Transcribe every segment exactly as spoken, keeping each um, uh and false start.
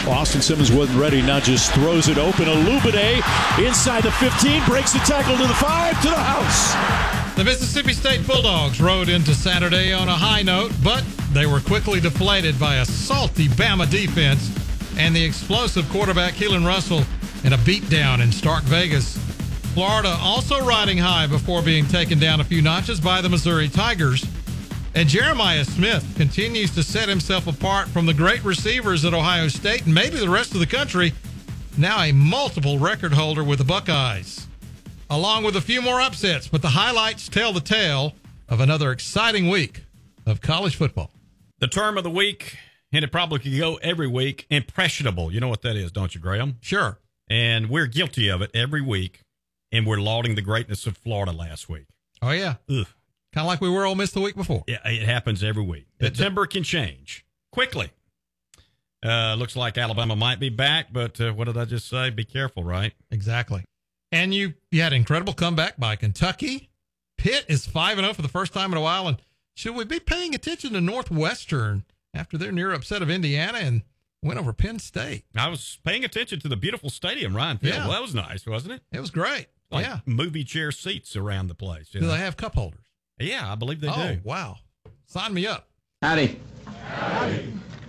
Austin Simmons wasn't ready, now just throws it open. Olubade inside the fifteen, breaks the tackle to the five, to the house. The Mississippi State Bulldogs rode into Saturday on a high note, but they were quickly deflated by a salty Bama defense and the explosive quarterback Keelan Russell in a beatdown in Stark Vegas. Florida also riding high before being taken down a few notches by the Missouri Tigers. And Jeremiah Smith continues to set himself apart from the great receivers at Ohio State and maybe the rest of the country, now a multiple record holder with the Buckeyes. Along with a few more upsets, but the highlights tell the tale of another exciting week of college football. The term of the week, and it probably could go every week, impressionable. You know what that is, don't you, Graham? Sure. And we're guilty of it every week, and we're lauding the greatness of Florida last week. Oh, yeah. Ugh. Kind of like we were Ole Miss the week before. Yeah, it happens every week. The It timber can change quickly. Uh, looks like Alabama might be back, but uh, what did I just say? Be careful, right? Exactly. And you, you had an incredible comeback by Kentucky. Pitt is five and oh for the first time in a while. And should we be paying attention to Northwestern after their near upset of Indiana and went over Penn State? I was paying attention to the beautiful stadium, Ryan Field. Yeah. Well, that was nice, wasn't it? It was great. Like yeah. movie chair seats around the place. You Do know? they have cup holders? Yeah, I believe they oh, do. wow. Sign me up. Howdy. Howdy.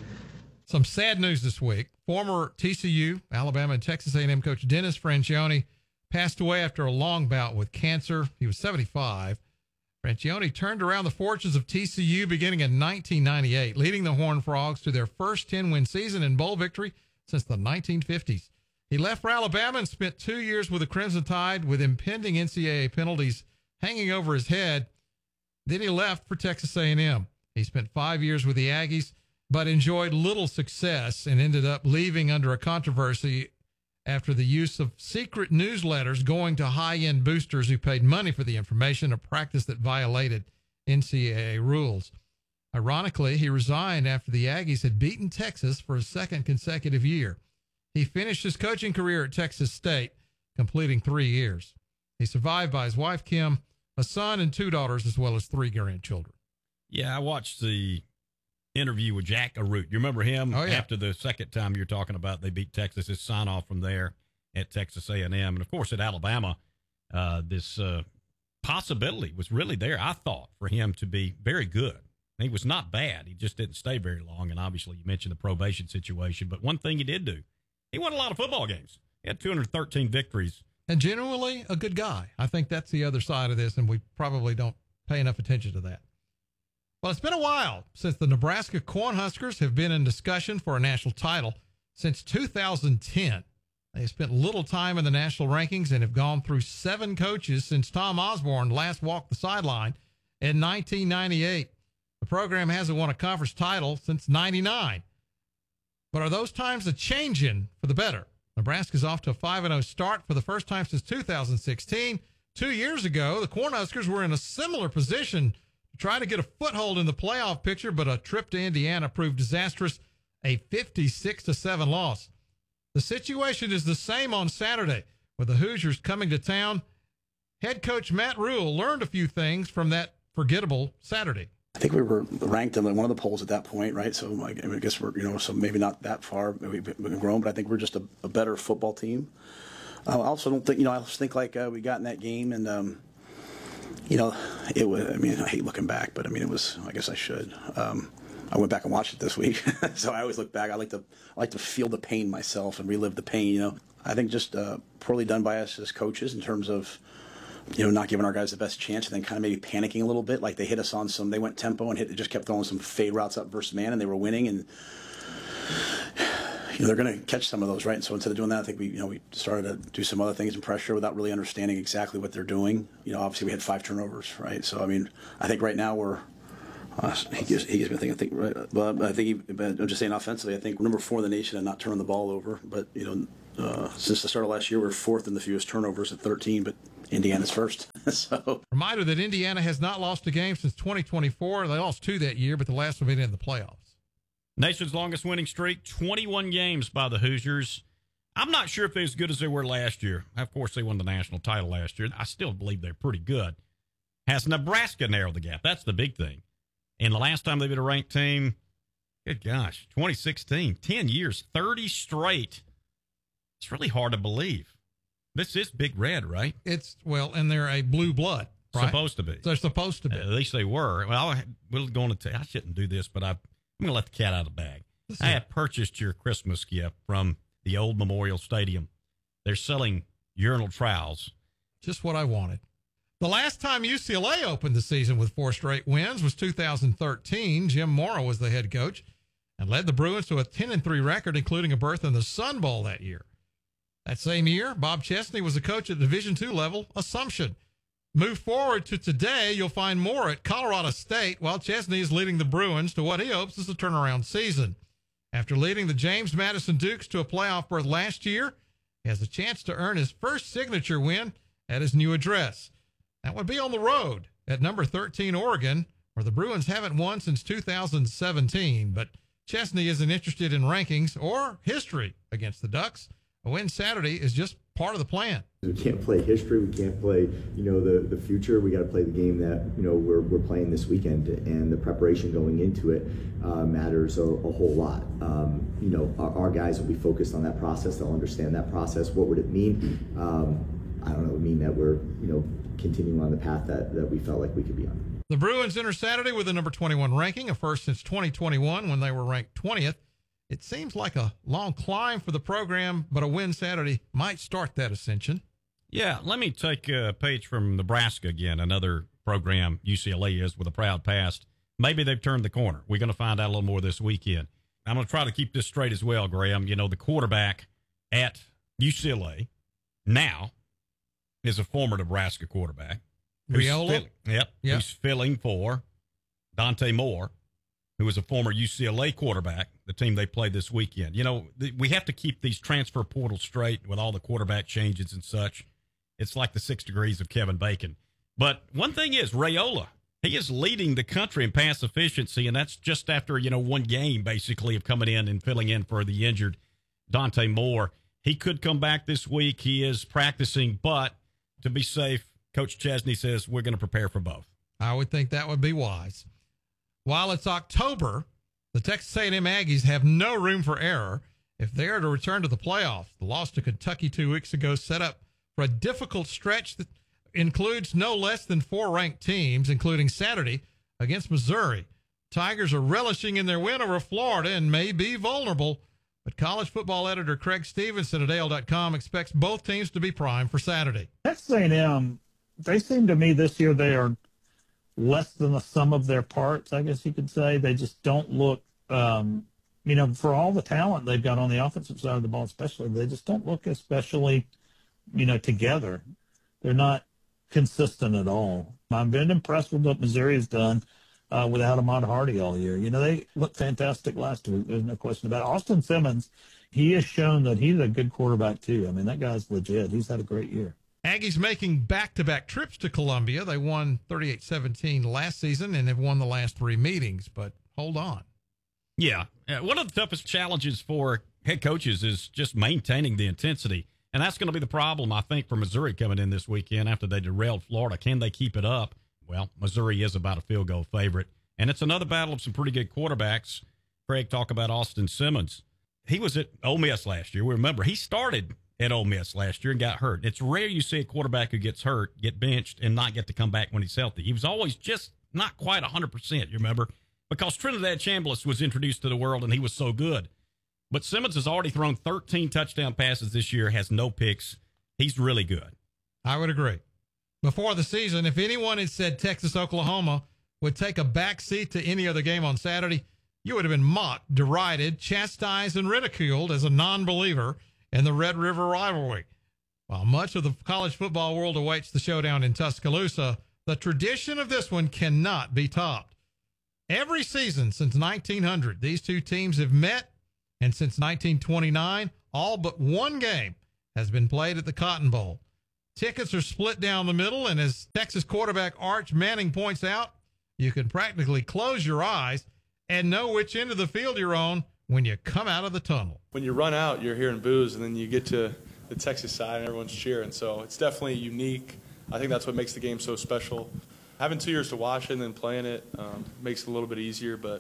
Some sad news this week. Former T C U, Alabama, and Texas A and M coach Dennis Franchione passed away after a long bout with cancer. He was seventy-five. Franchione turned around the fortunes of T C U beginning in nineteen ninety-eight, leading the Horned Frogs to their first ten-win season and bowl victory since the nineteen fifties. He left for Alabama and spent two years with the Crimson Tide with impending N C double A penalties hanging over his head. Then he left for Texas A and M. He spent five years with the Aggies, but enjoyed little success and ended up leaving under a controversy after the use of secret newsletters going to high-end boosters who paid money for the information, a practice that violated N C double A rules. Ironically, he resigned after the Aggies had beaten Texas for a second consecutive year. He finished his coaching career at Texas State, completing three years. He's survived by his wife, Kim, a son and two daughters, as well as three grandchildren. Yeah, I watched the interview with Jack Arute. You remember him? Oh, yeah. After the second time you're talking about they beat Texas, his sign-off from there at Texas A and M. And, of course, at Alabama, uh, this uh, possibility was really there, I thought, for him to be very good. He was not bad. He just didn't stay very long. And, obviously, you mentioned the probation situation. But one thing he did do, he won a lot of football games. He had two hundred thirteen victories. And generally a good guy. I think that's the other side of this, and we probably don't pay enough attention to that. Well, it's been a while since the Nebraska Cornhuskers have been in discussion for a national title. Since two thousand ten, they spent little time in the national rankings and have gone through seven coaches since Tom Osborne last walked the sideline in nineteen ninety-eight. The program hasn't won a conference title since ninety-nine. But are those times a changing for the better? Nebraska's off to a five and oh start for the first time since two thousand sixteen. Two years ago, the Cornhuskers were in a similar position to try to get a foothold in the playoff picture, but a trip to Indiana proved disastrous, a fifty-six to seven loss. The situation is the same on Saturday, with the Hoosiers coming to town. Head coach Matt Rhule learned a few things from that forgettable Saturday. I think we were ranked in one of the polls at that point, right? So I guess we're, you know, so maybe not that far. We've grown, but I think we're just a, a better football team. I also don't think, you know, I just think like uh, we got in that game and, um, you know, it was, I mean, I hate looking back, but I mean, it was, I guess I should. Um, I went back and watched it this week. So I always look back. I like to, I like to feel the pain myself and relive the pain, you know. I think just uh, poorly done by us as coaches in terms of, you know, not giving our guys the best chance and then kind of maybe panicking a little bit. Like they hit us on some, they went tempo and hit, they just kept throwing some fade routes up versus man and they were winning and, you know, they're going to catch some of those, right? And so instead of doing that, I think we, you know, we started to do some other things in pressure without really understanding exactly what they're doing. You know, obviously we had five turnovers, right? So, I mean, I think right now we're, uh, he gives, he gives me a thing, I think, right? Well, I think, he, I'm just saying offensively, I think we're number four in the nation and not turning the ball over. But, you know, uh, since the start of last year, we're fourth in the fewest turnovers at thirteen, but Indiana's first. So reminder that Indiana has not lost a game since twenty twenty-four. They lost two that year, but the last one being in the playoffs. Nation's longest winning streak, twenty-one games by the Hoosiers. I'm not sure if they're as good as they were last year. Of course, they won the national title last year. I still believe they're pretty good. Has Nebraska narrowed the gap? That's the big thing. And the last time they beat a ranked team, Good gosh, twenty sixteen, ten years, thirty straight. It's really hard to believe. This is Big Red, right? It's, well, and they're a blue blood, right? Supposed to be. They're supposed to be. Uh, at least they were. Well, I, we're going to tell I shouldn't do this, but I, I'm going to let the cat out of the bag. I have purchased your Christmas gift from the old Memorial Stadium. They're selling urinal trowels. Just what I wanted. The last time U C L A opened the season with four straight wins was two thousand thirteen. Jim Mora was the head coach and led the Bruins to a ten and three record, including a berth in the Sun Bowl that year. That same year, Bob Chesney was a coach at Division two level, Assumption. Move forward to today, you'll find Mora at Colorado State, while Chesney is leading the Bruins to what he hopes is a turnaround season. After leading the James Madison Dukes to a playoff berth last year, he has a chance to earn his first signature win at his new address. That would be on the road at number thirteen Oregon, where the Bruins haven't won since two thousand seventeen. But Chesney isn't interested in rankings or history against the Ducks. A win Saturday is just part of the plan. We can't play history. We can't play, you know, the, the future. We got to play the game that, you know, we're, we're playing this weekend, and the preparation going into it uh, matters a, a whole lot. Um, you know, our, our guys will be focused on that process. They'll understand that process. What would it mean? Um, I don't know. It would mean that we're, you know, continuing on the path that, that we felt like we could be on. The Bruins enter Saturday with a number twenty-one ranking, a first since twenty twenty-one when they were ranked twentieth. It seems like a long climb for the program, but a win Saturday might start that ascension. Yeah, let me take a page from Nebraska again, another program U C L A is with a proud past. Maybe they've turned the corner. We're going to find out a little more this weekend. I'm going to try to keep this straight as well, Graham. You know, the quarterback at U C L A now is a former Nebraska quarterback. Raiola? Fill, yep, yep. Who's filling for Dante Moore, who was a former U C L A quarterback, the team they played this weekend. You know, th- we have to keep these transfer portals straight with all the quarterback changes and such. It's like the six degrees of Kevin Bacon. But one thing is, Raiola, he is leading the country in pass efficiency, and that's just after, you know, one game, basically, of coming in and filling in for the injured Dante Moore. He could come back this week. He is practicing, but to be safe, Coach Chesney says we're going to prepare for both. I would think that would be wise. While it's October, the Texas A and M Aggies have no room for error if they are to return to the playoffs. The loss to Kentucky two weeks ago set up for a difficult stretch that includes no less than four ranked teams, including Saturday against Missouri. Tigers are relishing in their win over Florida and may be vulnerable, but college football editor Craig Stevenson at A L dot com expects both teams to be primed for Saturday. Texas A and M, they seem to me this year they are less than the sum of their parts, I guess you could say. They just don't look, um, you know, for all the talent they've got on the offensive side of the ball especially, they just don't look especially, you know, together. They're not consistent at all. I've been impressed with what Missouri has done uh, without Ahmad Hardy all year. You know, they looked fantastic last week. There's no question about it. Austin Simmons, he has shown that he's a good quarterback too. I mean, that guy's legit. He's had a great year. Aggies making back-to-back trips to Columbia. They won thirty-eight seventeen last season and have won the last three meetings, but hold on. Yeah. Uh, one of the toughest challenges for head coaches is just maintaining the intensity. And that's going to be the problem, I think, for Missouri coming in this weekend after they derailed Florida. Can they keep it up? Well, Missouri is about a field goal favorite. And it's another battle of some pretty good quarterbacks. Craig, talk about Austin Simmons. He was at Ole Miss last year. We remember he started at Ole Miss last year and got hurt. It's rare you see a quarterback who gets hurt, get benched, and not get to come back when he's healthy. He was always just not quite one hundred percent, you remember? Because Trinidad Chambliss was introduced to the world, and he was so good. But Simmons has already thrown thirteen touchdown passes this year, has no picks. He's really good. I would agree. Before the season, if anyone had said Texas, Oklahoma would take a back seat to any other game on Saturday, you would have been mocked, derided, chastised, and ridiculed as a non-believer in the Red River rivalry. While much of the college football world awaits the showdown in Tuscaloosa, the tradition of this one cannot be topped. Every season since nineteen hundred, these two teams have met, and since nineteen twenty-nine, all but one game has been played at the Cotton Bowl. Tickets are split down the middle, and as Texas quarterback Arch Manning points out, you can practically close your eyes and know which end of the field you're on when you come out of the tunnel. When you run out, you're hearing boos, and then you get to the Texas side and everyone's cheering. So it's definitely unique. I think that's what makes the game so special. Having two years to watch it and then playing it um, makes it a little bit easier, but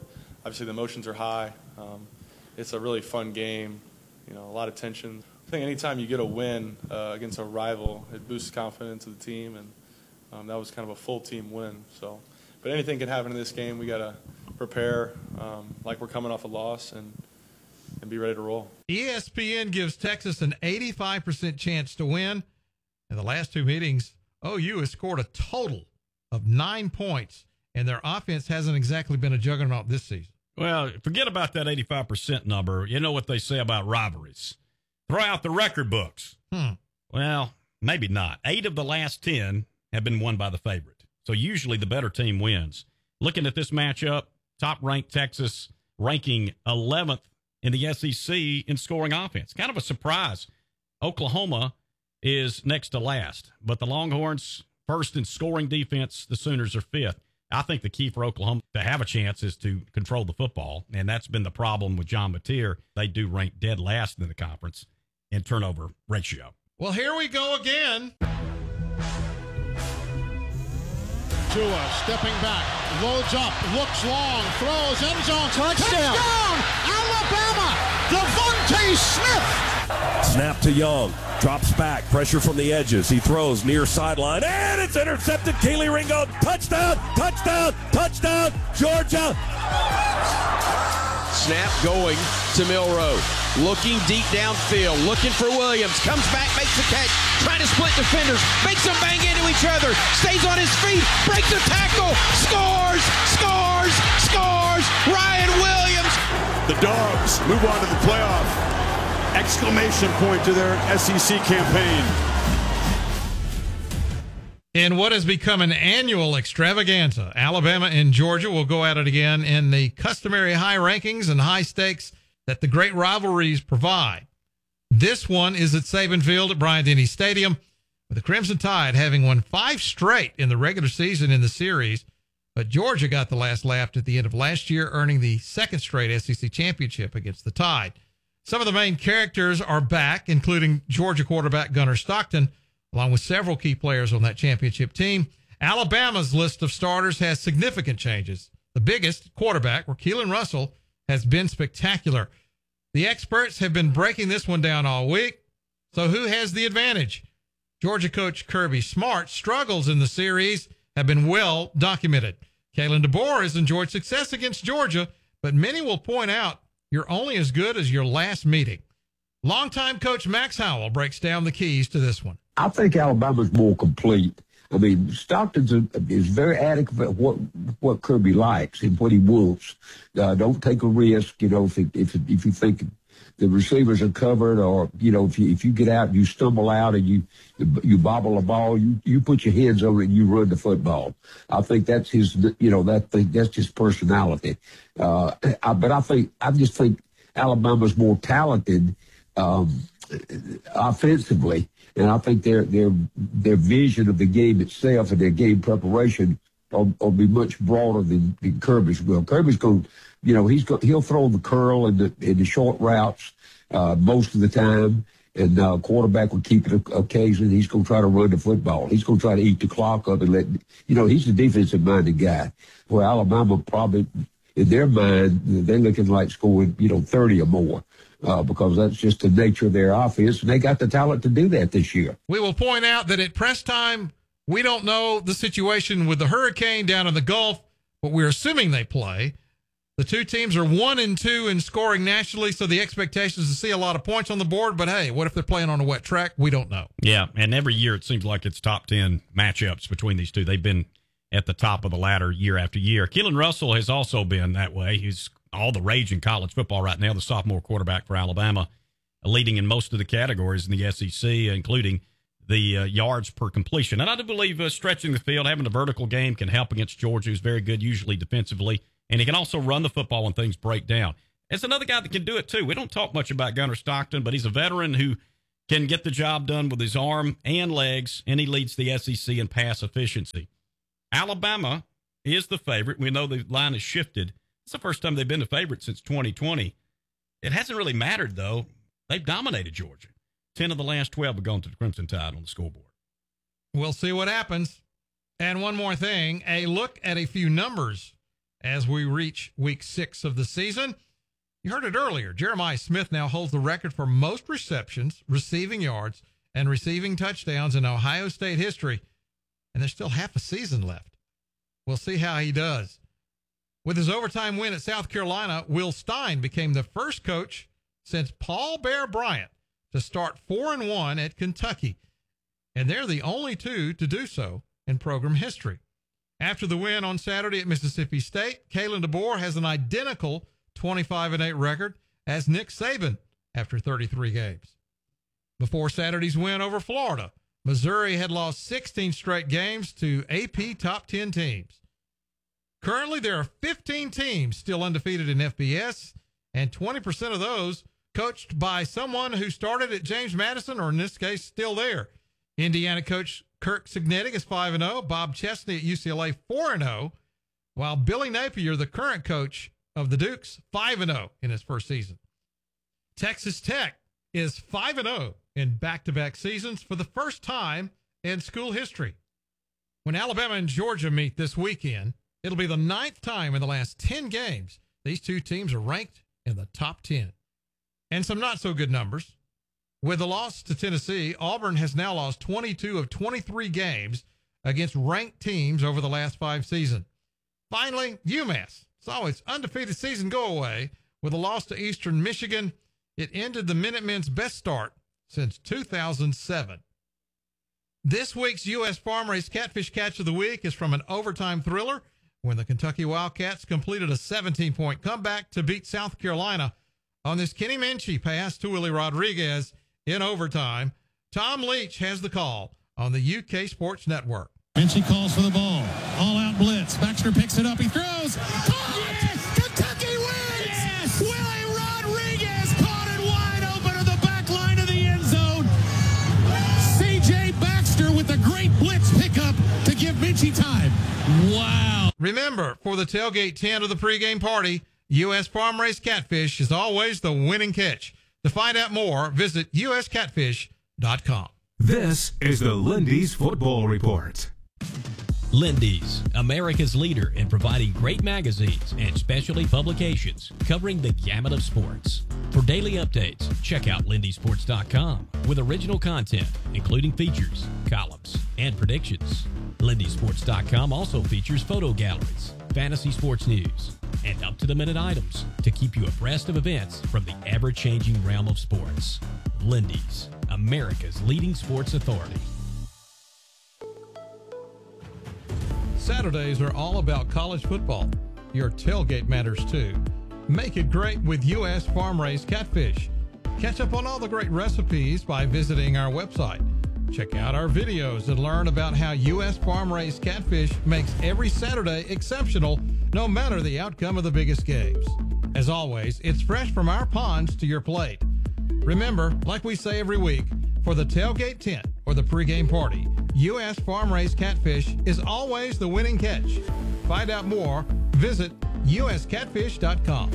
obviously the emotions are high. Um, it's a really fun game, you know, a lot of tension. I think anytime you get a win uh, against a rival, it boosts confidence of the team, and um, that was kind of a full team win. So, but anything can happen in this game. We got to prepare um, like we're coming off a loss and and be ready to roll. E S P N gives Texas an eighty-five percent chance to win. In the last two meetings, O U has scored a total of nine points, and their offense hasn't exactly been a juggernaut this season. Well, forget about that eighty-five percent number. You know what they say about rivalries. Throw out the record books. Hmm. Well, maybe not. Eight of the last ten have been won by the favorite. So usually the better team wins. Looking at this matchup, top-ranked Texas ranking eleventh in the S E C in scoring offense. Kind of a surprise. Oklahoma is next to last, but the Longhorns first in scoring defense. The Sooners are fifth. I think the key for Oklahoma to have a chance is to control the football, and that's been the problem with John Mateer. They do rank dead last in the conference in turnover ratio. Well, here we go again. Tua stepping back, loads up, looks long, throws, end zone, touchdown! Touchdown! Alabama! Devontae Smith! Snap to Young, drops back, pressure from the edges. He throws near sideline, and it's intercepted. Keely Ringo, touchdown, touchdown, touchdown, Georgia! Snap going to Milroe. Looking deep downfield, looking for Williams. Comes back, makes the catch, trying to split defenders, makes them bang into each other, stays on his feet, breaks a tackle, scores, scores, scores, Ryan Williams. The Dogs move on to the playoff. Exclamation point to their S E C campaign. In what has become an annual extravaganza, Alabama and Georgia will go at it again in the customary high rankings and high stakes that the great rivalries provide. This one is at Saban Field at Bryant-Denny Stadium, with the Crimson Tide having won five straight in the regular season in the series, but Georgia got the last laugh at the end of last year, earning the second straight S E C championship against the Tide. Some of the main characters are back, including Georgia quarterback Gunnar Stockton, along with several key players on that championship team. Alabama's list of starters has significant changes. The biggest, quarterback, where Keelan Russell has been spectacular. The experts have been breaking this one down all week. So who has the advantage? Georgia coach Kirby Smart's struggles in the series have been well documented. Kalen DeBoer has enjoyed success against Georgia, but many will point out you're only as good as your last meeting. Longtime coach Max Howell breaks down the keys to this one. I think Alabama's more complete. I mean, Stockton's a, is very adequate at what what Kirby likes and what he wants. Uh, don't take a risk, you know, if it, if it, if you think the receivers are covered, or you know, if you if you get out and you stumble out and you you bobble a ball, you you put your hands on it and you run the football. I think that's his, you know, that thing, that's his personality. Uh, I, but I think I just think Alabama's more talented um, offensively. And I think their their their vision of the game itself and their game preparation will, will be much broader than, than Kirby's will. Kirby's going, you know, he's go, he'll throw the curl and the in the short routes uh, most of the time, and uh, quarterback will keep it occasionally. He's going to try to run the football. He's going to try to eat the clock up and let, you know, he's the defensive minded guy. Where Alabama probably, in their mind, they're looking like scoring, you know, thirty or more. Uh, because that's just the nature of their offense, and they got the talent to do that this year. We will point out that at press time, we don't know the situation with the hurricane down in the Gulf, but we're assuming they play. The two teams are one and two in scoring nationally, so the expectation is to see a lot of points on the board, but hey, what if they're playing on a wet track? We don't know. Yeah, and every year it seems like it's top ten matchups between these two. They've been at the top of the ladder year after year. Keelan Russell has also been that way. He's all the rage in college football right now, the sophomore quarterback for Alabama, leading in most of the categories in the S E C, including the uh, yards per completion. And I do believe uh, stretching the field, having a vertical game can help against Georgia, who's very good usually defensively, and he can also run the football when things break down. It's another guy that can do it too. We don't talk much about Gunnar Stockton, but he's a veteran who can get the job done with his arm and legs, and he leads the S E C in pass efficiency. Alabama is the favorite. We know the line has shifted. It's the first time they've been the favorite since twenty twenty. It hasn't really mattered, though. They've dominated Georgia. Ten of the last twelve have gone to the Crimson Tide on the scoreboard. We'll see what happens. And one more thing, a look at a few numbers as we reach week six of the season. You heard it earlier. Jeremiah Smith now holds the record for most receptions, receiving yards, and receiving touchdowns in Ohio State history, and there's still half a season left. We'll see how he does. With his overtime win at South Carolina, Will Stein became the first coach since Paul Bear Bryant to start four and one at Kentucky, and they're the only two to do so in program history. After the win on Saturday at Mississippi State, Kalen DeBoer has an identical twenty-five and eight record as Nick Saban after thirty-three games. Before Saturday's win over Florida, Missouri had lost sixteen straight games to A P top ten teams. Currently, there are fifteen teams still undefeated in F B S, and twenty percent of those coached by someone who started at James Madison, or in this case, still there. Indiana coach Kirk Cignetti is five and oh, Bob Chesney at U C L A four and oh, while Billy Napier, the current coach of the Dukes, five and oh in his first season. Texas Tech is five and oh in back-to-back seasons for the first time in school history. When Alabama and Georgia meet this weekend, it'll be the ninth time in the last ten games these two teams are ranked in the top ten. And some not-so-good numbers. With the loss to Tennessee, Auburn has now lost twenty-two of twenty-three games against ranked teams over the last five seasons. Finally, UMass saw its undefeated season go away with a loss to Eastern Michigan. It ended the Minutemen's best start since two thousand seven. This week's U S Farm Race Catfish Catch of the Week is from an overtime thriller when the Kentucky Wildcats completed a seventeen-point comeback to beat South Carolina on this Kenny Minchie pass to Willie Rodriguez in overtime. Tom Leach has the call on the U K Sports Network. Minchie calls for the ball. All-out blitz. Baxter picks it up. He throws. Caught! Yes! Kentucky wins! Yes! Willie Rodriguez caught it wide open to the back line of the end zone. C J Baxter with a great blitz pickup to give Minchie time. Wow. Remember, for the tailgate tent of the pregame party, U S Farm Race Catfish is always the winning catch. To find out more, visit U S catfish dot com. This is the Lindy's Football Report. Lindy's, America's leader in providing great magazines and specialty publications covering the gamut of sports. For daily updates, check out lindy sports dot com with original content, including features, columns, and predictions. lindy sports dot com also features photo galleries, fantasy sports news, and up-to-the-minute items to keep you abreast of events from the ever-changing realm of sports. Lindy's, America's leading sports authority. Saturdays are all about college football. Your tailgate matters too. Make it great with U S Farm Raised Catfish. Catch up on all the great recipes by visiting our website. Check out our videos and learn about how U S Farm Raised Catfish makes every Saturday exceptional, no matter the outcome of the biggest games. As always, it's fresh from our ponds to your plate. Remember, like we say every week, for the tailgate tent or the pregame party, U S Farm Raised Catfish is always the winning catch. Find out more, visit U S catfish dot com.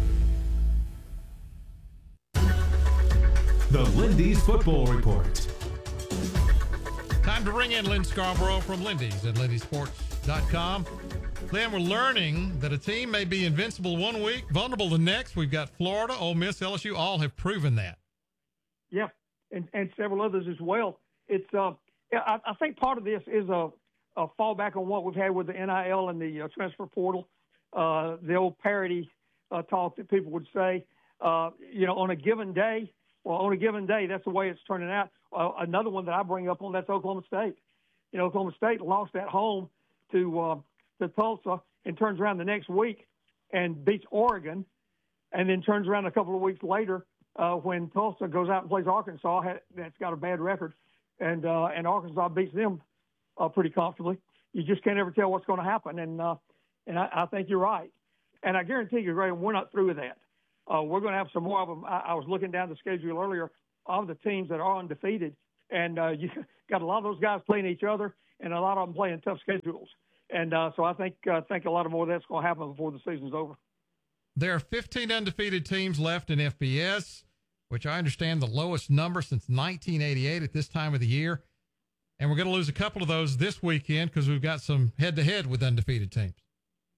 The Lindy's Football Report. Time to bring in Lynn Scarborough from Lindy's at lindy sports dot com. Lynn, we're learning that a team may be invincible one week, vulnerable the next. We've got Florida, Ole Miss, L S U, all have proven that. Yeah, and, and several others as well. It's uh, I, I think part of this is a, a fallback on what we've had with the N I L and the uh, transfer portal, uh, the old parity uh, talk that people would say. Uh, you know, on a given day, well, on a given day, that's the way it's turning out. Uh, another one that I bring up on that's Oklahoma State. You know, Oklahoma State lost at home to uh, to Tulsa and turns around the next week and beats Oregon, and then turns around a couple of weeks later uh, when Tulsa goes out and plays Arkansas, that's got a bad record, and uh, and Arkansas beats them uh, pretty comfortably. You just can't ever tell what's going to happen, and uh, and I, I think you're right. And I guarantee you, Graham, we're not through with that. Uh, we're going to have some more of them. I, I was looking down the schedule earlier of the teams that are undefeated, and uh, you got a lot of those guys playing each other, and a lot of them playing tough schedules. And uh, so I think uh, think a lot of more of that's going to happen before the season's over. There are fifteen undefeated teams left in F B S, which I understand the lowest number since nineteen eighty-eight at this time of the year. And we're going to lose a couple of those this weekend because we've got some head-to-head with undefeated teams.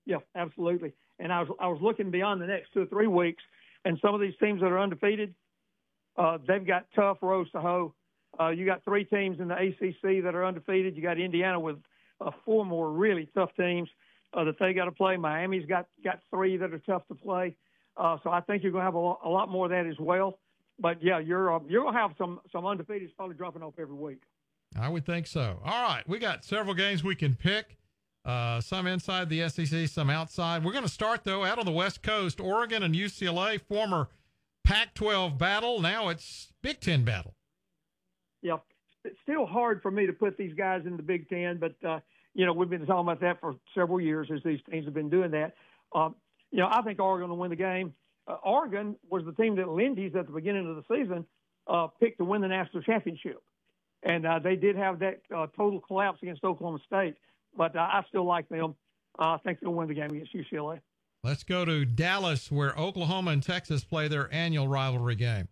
Yeah, absolutely. And I was I was looking beyond the next two or three weeks, and some of these teams that are undefeated, uh, they've got tough rows to hoe. Uh, you got three teams in the A C C that are undefeated. You got Indiana with uh, four more really tough teams uh, that they got to play. Miami's got, got three that are tough to play. Uh, so I think you're going to have a lot, a lot more of that as well. But, yeah, you're uh, you're going to have some, some undefeateds probably dropping off every week. I would think so. All right, we got several games we can pick, uh, some inside the S E C, some outside. We're going to start, though, out on the West Coast. Oregon and U C L A, former Pac twelve battle. Now it's Big Ten battle. Yeah, it's still hard for me to put these guys in the Big Ten, but, uh, you know, we've been talking about that for several years as these teams have been doing that. Um, you know, I think Oregon will win the game. Uh, Oregon was the team that Lindy's at the beginning of the season uh, picked to win the national championship. And uh, they did have that uh, total collapse against Oklahoma State, but uh, I still like them. Uh, I think they'll win the game against U C L A. Let's go to Dallas, where Oklahoma and Texas play their annual rivalry game.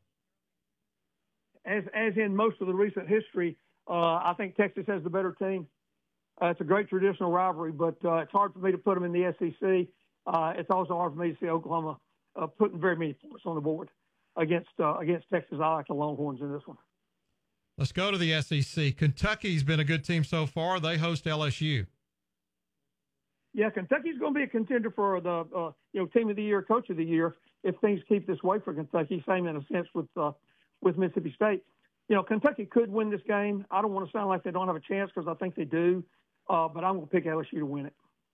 As as in most of the recent history, uh, I think Texas has the better team. Uh, it's a great traditional rivalry, but uh, it's hard for me to put them in the S E C. Uh, it's also hard for me to see Oklahoma uh, putting very many points on the board against uh, against Texas. I like the Longhorns in this one. Let's go to the S E C. Kentucky's been a good team so far. They host L S U. Yeah, Kentucky's going to be a contender for the uh, you know Team of the Year, Coach of the Year if things keep this way for Kentucky. Same in a sense with uh, with Mississippi State. You know, Kentucky could win this game. I don't want to sound like they don't have a chance because I think they do, uh, but I'm going to pick L S U to win it.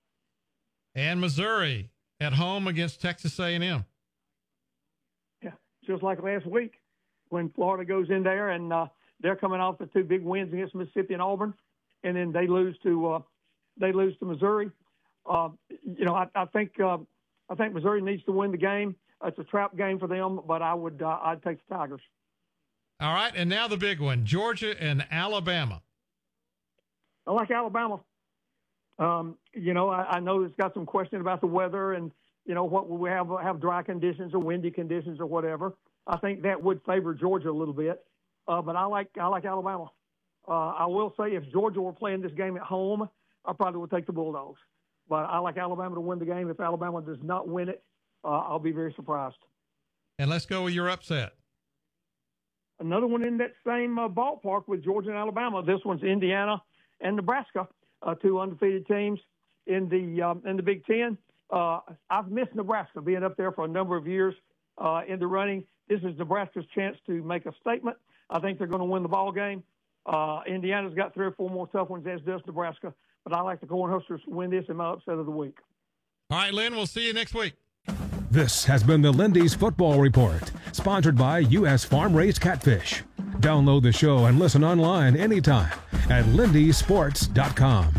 And Missouri at home against Texas A and M. Yeah, just like last week when Florida goes in there and uh, they're coming off the two big wins against Mississippi and Auburn, and then they lose to uh, they lose to Missouri. Uh, you know, I, I think uh, I think Missouri needs to win the game. It's a trap game for them, but I would uh, I'd take the Tigers. All right, and now the big one: Georgia and Alabama. I like Alabama. Um, you know, I, I know it's got some question about the weather and you know what we have have dry conditions or windy conditions or whatever. I think that would favor Georgia a little bit, uh, but I like I like Alabama. Uh, I will say if Georgia were playing this game at home, I probably would take the Bulldogs. But I like Alabama to win the game. If Alabama does not win it, uh, I'll be very surprised. And let's go with your upset. Another one in that same uh, ballpark with Georgia and Alabama. This one's Indiana and Nebraska, uh, two undefeated teams in the um, in the Big Ten. Uh, I've missed Nebraska being up there for a number of years uh, in the running. This is Nebraska's chance to make a statement. I think they're going to win the ball game. Uh, Indiana's got three or four more tough ones, as does Nebraska. But I like the Cornhuskers to win this in my upset of the week. All right, Lynn, we'll see you next week. This has been the Lindy's Football Report, sponsored by U S Farm Raised Catfish. Download the show and listen online anytime at lindy sports dot com.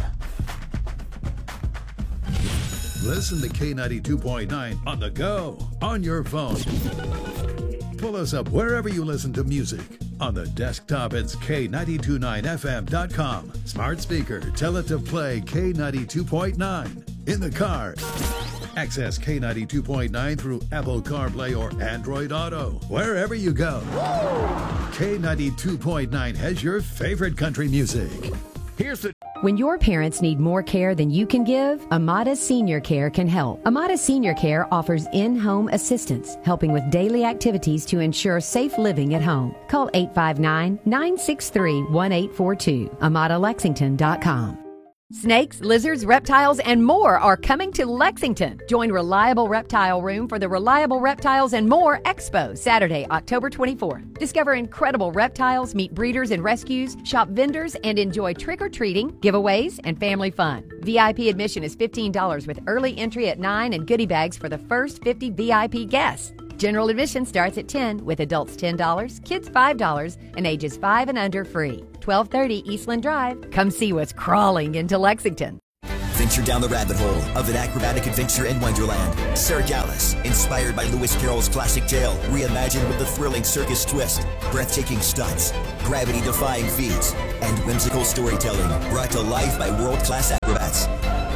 Listen to K ninety-two point nine on the go, on your phone. Pull us up wherever you listen to music. On the desktop, it's K nine two nine F M dot com. Smart speaker, tell it to play K ninety-two point nine. In the car, access K ninety-two point nine through Apple CarPlay or Android Auto. Wherever you go, K ninety-two point nine has your favorite country music. Here's the... When your parents need more care than you can give, Amada Senior Care can help. Amada Senior Care offers in-home assistance, helping with daily activities to ensure safe living at home. Call eight five nine, nine six three, one eight four two, amada lexington dot com. Snakes, lizards, reptiles, and more are coming to Lexington. Join Reliable Reptile Room for the Reliable Reptiles and More Expo, Saturday, October twenty-fourth. Discover incredible reptiles, meet breeders and rescues, shop vendors, and enjoy trick-or-treating, giveaways, and family fun. V I P admission is fifteen dollars with early entry at nine and goodie bags for the first fifty V I P guests. General admission starts at ten dollars with adults ten dollars, kids five dollars, and ages five and under free. twelve thirty Eastland Drive. Come see what's crawling into Lexington. Venture down the rabbit hole of an acrobatic adventure in Wonderland. Cirque Alice, inspired by Lewis Carroll's classic tale, reimagined with a thrilling circus twist, breathtaking stunts, gravity-defying feats, and whimsical storytelling brought to life by world-class acrobats.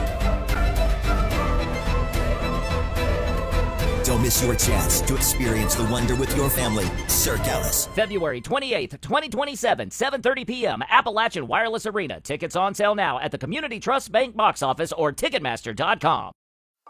Don't miss your chance to experience the wonder with your family. Cirque Alice. February twenty-eighth, twenty twenty-seven, seven thirty p.m. Appalachian Wireless Arena. Tickets on sale now at the Community Trust Bank box office or Ticketmaster dot com.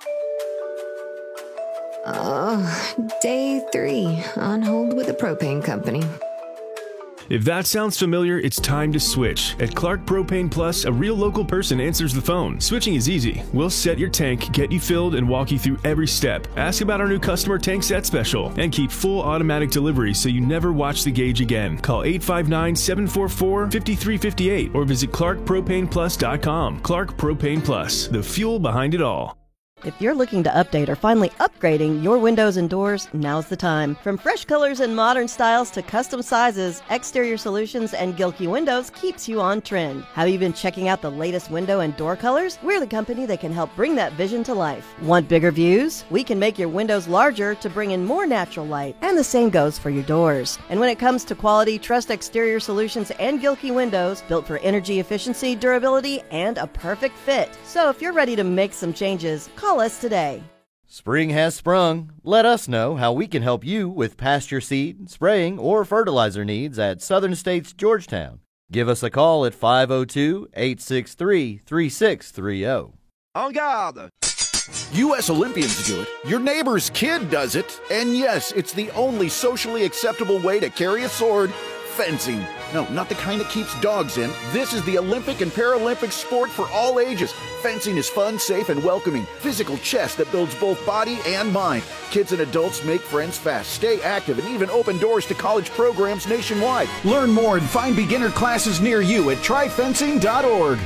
Uh, day three on hold with the propane company. If that sounds familiar, it's time to switch. At Clark Propane Plus, a real local person answers the phone. Switching is easy. We'll set your tank, get you filled, and walk you through every step. Ask about our new customer tank set special, and keep full automatic delivery so you never watch the gauge again. Call eight five nine, seven four four, five three five eight or visit clark propane plus dot com. Clark Propane Plus, the fuel behind it all. If you're looking to update or finally upgrading your windows and doors, now's the time. From fresh colors and modern styles to custom sizes, Exterior Solutions and Gilkey Windows keeps you on trend. Have you been checking out the latest window and door colors? We're the company that can help bring that vision to life. Want bigger views? We can make your windows larger to bring in more natural light, and the same goes for your doors. And when it comes to quality, trust Exterior Solutions and Gilkey Windows, built for energy efficiency, durability, and a perfect fit. So if you're ready to make some changes, call Call us today. Spring has sprung. Let us know how we can help you with pasture seed, spraying, or fertilizer needs at Southern States Georgetown. Give us a call at five oh two, eight six three, three six three oh. En garde! U S Olympians do it, your neighbor's kid does it, and yes, it's the only socially acceptable way to carry a sword: fencing. No, not the kind that keeps dogs in. This is the Olympic and Paralympic sport for all ages. Fencing is fun, safe, and welcoming. Physical chess that builds both body and mind. Kids and adults make friends fast, stay active, and even open doors to college programs nationwide. Learn more and find beginner classes near you at try fencing dot org.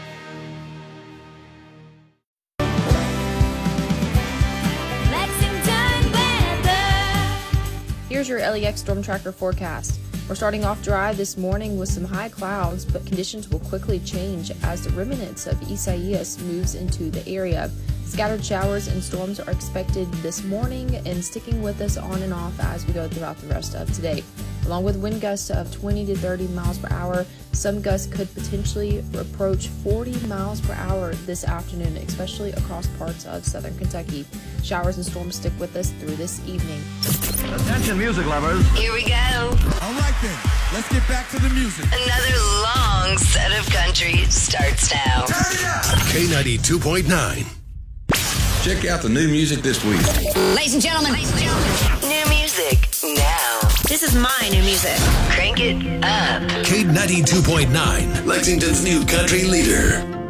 Here's your L E X Storm Tracker forecast. We're starting off dry this morning with some high clouds, but conditions will quickly change as the remnants of Isaias moves into the area. Scattered showers and storms are expected this morning and sticking with us on and off as we go throughout the rest of today. Along with wind gusts of twenty to thirty miles per hour, some gusts could potentially approach forty miles per hour this afternoon, especially across parts of southern Kentucky. Showers and storms stick with us through this evening. Attention music lovers. Here we go. All right then, let's get back to the music. Another long set of country starts now. K ninety-two point nine. Check out the new music this week. Ladies and gentlemen, Ladies and gentlemen, new music now. This is my new music. Crank it up. K ninety-two point nine, Lexington's new country leader.